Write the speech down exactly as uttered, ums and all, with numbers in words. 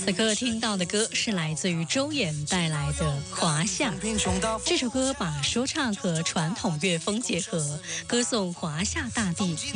此刻听到的歌是来自于周衍带来的《华夏》。这首歌把说唱和传统乐风结合，歌颂华夏大地